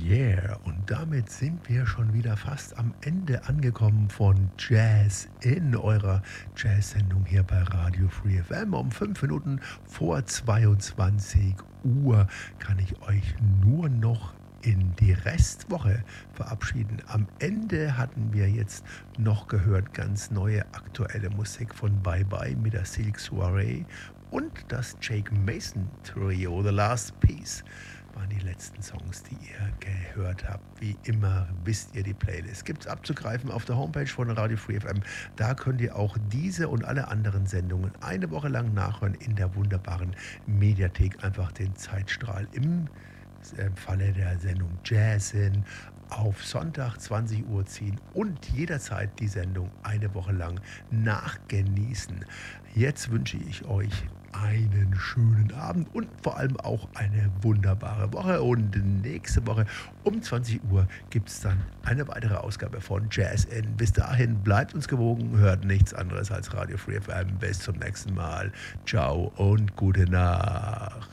Yeah, und damit sind wir schon wieder fast am Ende angekommen von Jazz in eurer Jazz-Sendung hier bei Radio Free FM. Um 5 Minuten vor 22 Uhr kann ich euch nur noch in die Restwoche verabschieden. Am Ende hatten wir jetzt noch gehört ganz neue aktuelle Musik von Bye Bye mit der Silk Soiree und das Jake Mason Trio, The Last Piece, waren die letzten Songs, die ihr gehört habt. Wie immer wisst ihr, die Playlist gibt es abzugreifen auf der Homepage von Radio Free FM. Da könnt ihr auch diese und alle anderen Sendungen eine Woche lang nachhören in der wunderbaren Mediathek. Einfach den Zeitstrahl im Falle der Sendung Jazzin auf Sonntag 20 Uhr ziehen und jederzeit die Sendung eine Woche lang nachgenießen. Jetzt wünsche ich euch einen schönen Abend und vor allem auch eine wunderbare Woche. Und nächste Woche um 20 Uhr gibt es dann eine weitere Ausgabe von Jazz In. Bis dahin bleibt uns gewogen, hört nichts anderes als Radio Free FM. Bis zum nächsten Mal. Ciao und gute Nacht.